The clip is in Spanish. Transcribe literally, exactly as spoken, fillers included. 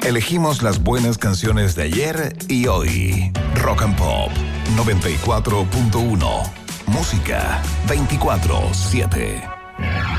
Elegimos las buenas canciones de ayer y hoy. Rock and Pop noventa y cuatro punto uno. Música veinticuatro siete.